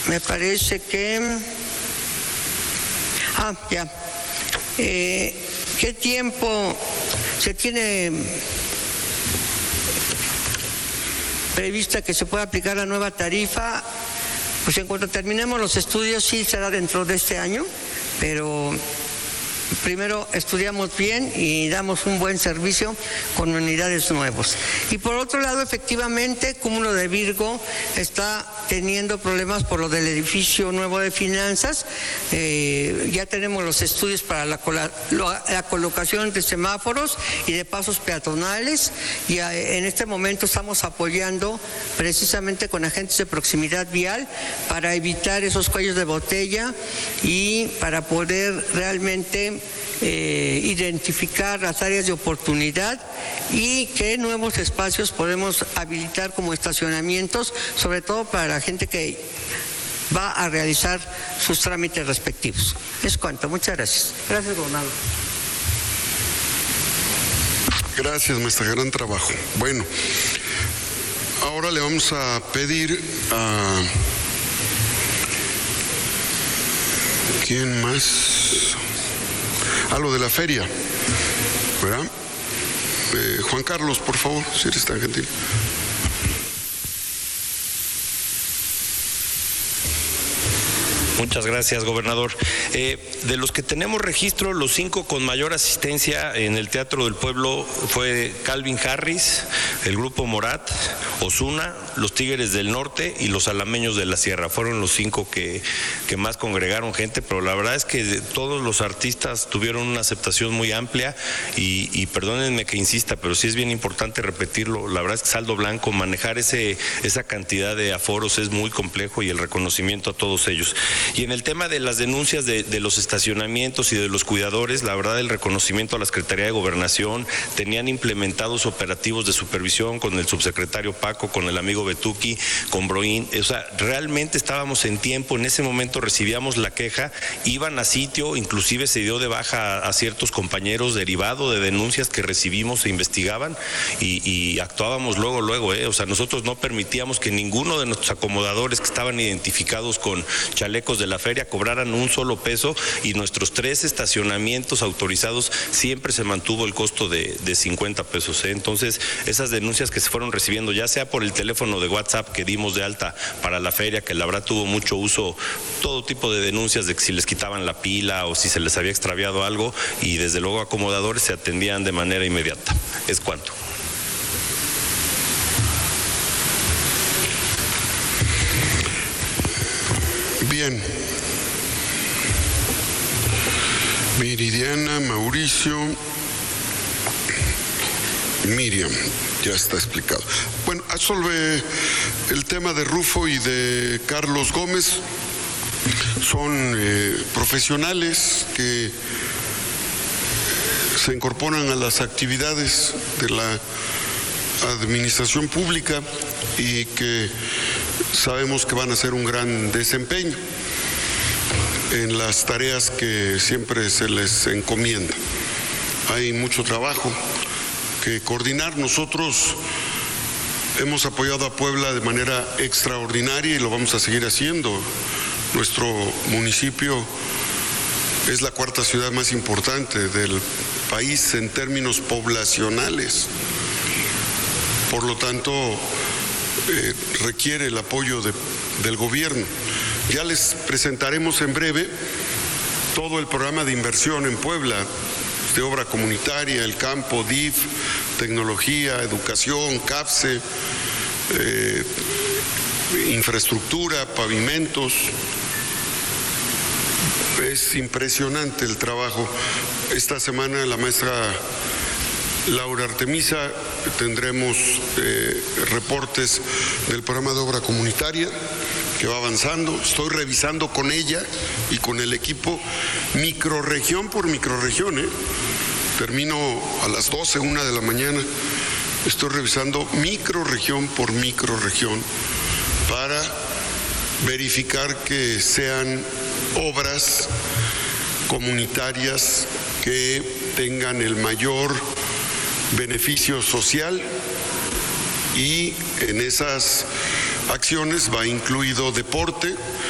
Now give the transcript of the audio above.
me parece que... ya. ¿Qué tiempo se tiene prevista que se pueda aplicar la nueva tarifa? Pues en cuanto terminemos los estudios, sí será dentro de este año, pero primero estudiamos bien y damos un buen servicio con unidades nuevos. Y por otro lado, efectivamente, Cúmulo de Virgo está teniendo problemas por lo del edificio nuevo de finanzas. Ya tenemos los estudios para la colocación de semáforos y de pasos peatonales, y en este momento estamos apoyando precisamente con agentes de proximidad vial para evitar esos cuellos de botella y para poder realmente identificar las áreas de oportunidad y qué nuevos espacios podemos habilitar como estacionamientos, sobre todo para la gente que va a realizar sus trámites respectivos. Es cuanto. Muchas gracias. Gracias, gobernador. Gracias, maestra. Gran trabajo. Bueno, ahora le vamos a pedir a... ¿Quién más? A lo de la feria, ¿verdad? Juan Carlos, por favor, si eres tan gentil. Muchas gracias, gobernador. De los que tenemos registro, los 5 con mayor asistencia en el Teatro del Pueblo fue Calvin Harris, el Grupo Morat, Ozuna, los Tigres del Norte y los Alameños de la Sierra. Fueron los 5 que más congregaron gente, pero la verdad es que todos los artistas tuvieron una aceptación muy amplia y perdónenme que insista, pero sí es bien importante repetirlo. La verdad es que saldo blanco, manejar esa cantidad de aforos es muy complejo, y el reconocimiento a todos ellos. Y en el tema de las denuncias de los estacionamientos y de los cuidadores, la verdad el reconocimiento a la Secretaría de Gobernación. Tenían implementados operativos de supervisión con el subsecretario Paco, con el amigo Betuqui, con Broín. O sea, realmente estábamos en tiempo. En ese momento recibíamos la queja, iban a sitio, inclusive se dio de baja a ciertos compañeros derivado de denuncias que recibimos, se investigaban y actuábamos luego. O sea, nosotros no permitíamos que ninguno de nuestros acomodadores que estaban identificados con chalecos de la feria cobraran un solo peso, y nuestros 3 estacionamientos autorizados siempre se mantuvo el costo de 50 pesos. Entonces, esas denuncias que se fueron recibiendo, ya sea por el teléfono de WhatsApp que dimos de alta para la feria, que la verdad tuvo mucho uso, todo tipo de denuncias de que si les quitaban la pila o si se les había extraviado algo, y desde luego acomodadores se atendían de manera inmediata. Es cuanto. Bien. Viridiana, Mauricio, Miriam, ya está explicado. Bueno, sobre el tema de Rufo y de Carlos Gómez, son profesionales que se incorporan a las actividades de la administración pública y que sabemos que van a hacer un gran desempeño en las tareas que siempre se les encomienda. Hay mucho trabajo que coordinar. Nosotros hemos apoyado a Puebla de manera extraordinaria y lo vamos a seguir haciendo. Nuestro municipio es la 4ª ciudad más importante del país en términos poblacionales. Por lo tanto, requiere el apoyo del gobierno. Ya les presentaremos en breve todo el programa de inversión en Puebla, de obra comunitaria, el campo, DIF, tecnología, educación, CAPSE, infraestructura, pavimentos. Es impresionante el trabajo. Esta semana la maestra Laura Artemisa tendremos reportes del programa de obra comunitaria que va avanzando. Estoy revisando con ella y con el equipo microrregión por microrregión. Termino a las 12, 1 de la mañana. Estoy revisando microrregión por microrregión para verificar que sean obras comunitarias que tengan el mayor beneficio social, y en esas acciones va incluido deporte,